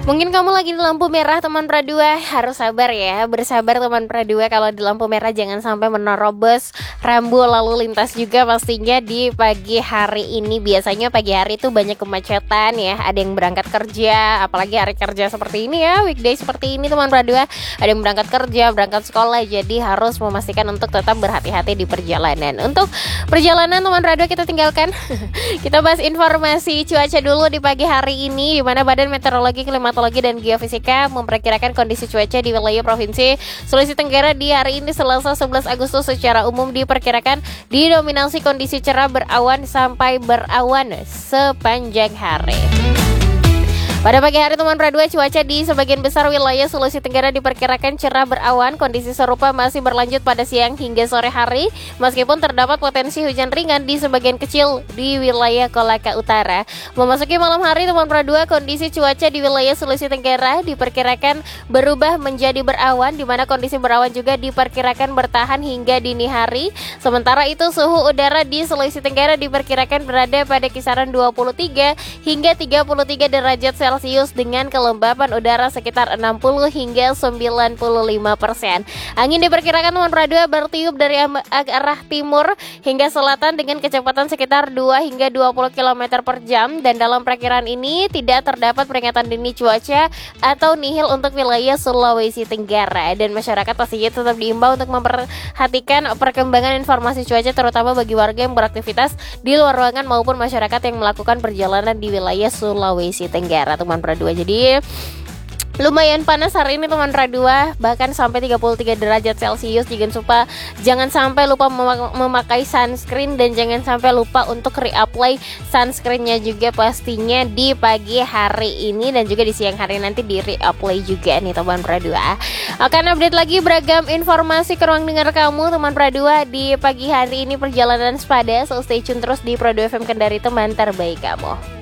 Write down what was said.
Mungkin kamu lagi di lampu merah teman Pradua, harus sabar ya, bersabar teman Pradua. Kalau di lampu merah jangan sampai menerobos rambu lalu lintas juga pastinya di pagi hari ini. Biasanya pagi hari itu banyak kemacetan ya, ada yang berangkat kerja, apalagi hari kerja seperti ini ya, weekday seperti ini teman Pradua. Ada yang berangkat kerja, berangkat sekolah, jadi harus memastikan untuk tetap berhati-hati di perjalanan. Untuk perjalanan teman Pradua kita tinggalkan, kita bahas informasi cuaca dulu di pagi hari ini, di mana Badan Meteorologi, Klimatologi dan Geofisika memperkirakan kondisi cuaca di wilayah Provinsi Sulawesi Tenggara di hari ini Selasa 11 Agustus secara umum diperkirakan didominasi kondisi cerah berawan sampai berawan sepanjang hari. Pada pagi hari teman Pradua, cuaca di sebagian besar wilayah Sulawesi Tenggara diperkirakan cerah berawan. Kondisi serupa masih berlanjut pada siang hingga sore hari, meskipun terdapat potensi hujan ringan di sebagian kecil di wilayah Kolaka Utara. Memasuki malam hari teman Pradua, kondisi cuaca di wilayah Sulawesi Tenggara diperkirakan berubah menjadi berawan, di mana kondisi berawan juga diperkirakan bertahan hingga dini hari. Sementara itu suhu udara di Sulawesi Tenggara diperkirakan berada pada kisaran 23 hingga 33 derajat Celcius dengan kelembapan udara sekitar 60 hingga 95%. Angin diperkirakan teman Pradua bertiup dari arah timur hingga selatan dengan kecepatan sekitar 2 hingga 20 km per jam, dan dalam perkiraan ini tidak terdapat peringatan dini cuaca atau nihil untuk wilayah Sulawesi Tenggara, dan masyarakat pastinya tetap diimbau untuk memperhatikan perkembangan informasi cuaca terutama bagi warga yang beraktivitas di luar ruangan maupun masyarakat yang melakukan perjalanan di wilayah Sulawesi Tenggara teman Pradua. Jadi lumayan panas hari ini teman Pradua, bahkan sampai 33 derajat Celcius. Jangan sampai lupa memakai sunscreen, dan jangan sampai lupa untuk reapply sunscreennya juga pastinya di pagi hari ini, dan juga di siang hari nanti di reapply juga nih teman Pradua. Akan update lagi beragam informasi ke ruang dengar kamu teman Pradua di pagi hari ini. Perjalanan sepada, so stay tune terus di Pradua FM Kendari, teman terbaik kamu.